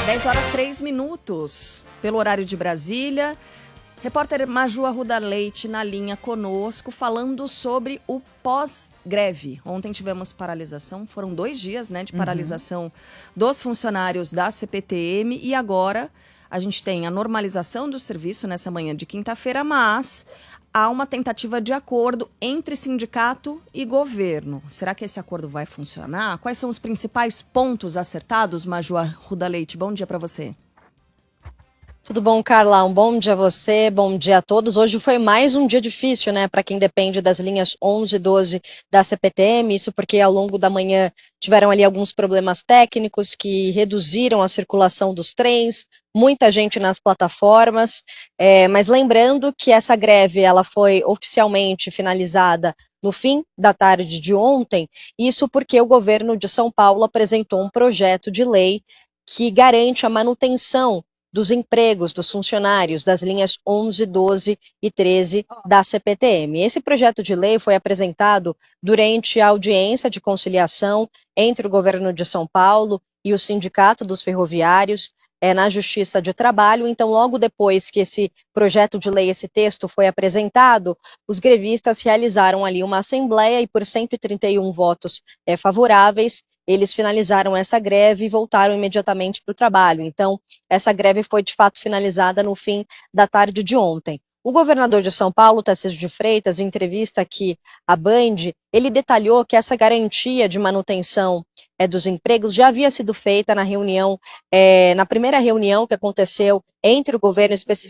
10h03, pelo horário de Brasília. Repórter Maju Arruda Leite na linha conosco, falando sobre o pós-greve. Ontem tivemos paralisação, foram 2 dias, de paralisação dos funcionários da CPTM e agora a gente tem a normalização do serviço nessa manhã de quinta-feira, mas há uma tentativa de acordo entre sindicato e governo. Será que esse acordo vai funcionar? Quais são os principais pontos acertados, Maju Arruda Leite? Bom dia para você. Tudo bom, Carla? Um bom dia a você, bom dia a todos. Hoje foi mais um dia difícil, para quem depende das linhas 11 e 12 da CPTM, isso porque ao longo da manhã tiveram ali alguns problemas técnicos que reduziram a circulação dos trens, muita gente nas plataformas, mas lembrando que essa greve ela foi oficialmente finalizada no fim da tarde de ontem, isso porque o governo de São Paulo apresentou um projeto de lei que garante a manutenção dos empregos dos funcionários das linhas 11, 12 e 13 da CPTM. Esse projeto de lei foi apresentado durante a audiência de conciliação entre o governo de São Paulo e o Sindicato dos Ferroviários na Justiça de Trabalho. Então, logo depois que esse projeto de lei, esse texto foi apresentado, os grevistas realizaram ali uma assembleia e por 131 votos favoráveis, eles finalizaram essa greve e voltaram imediatamente para o trabalho. Então, essa greve foi de fato finalizada no fim da tarde de ontem. O governador de São Paulo, Tarcísio de Freitas, em entrevista aqui à Band, ele detalhou que essa garantia de manutenção dos empregos já havia sido feita na reunião, na primeira reunião que aconteceu entre o governo,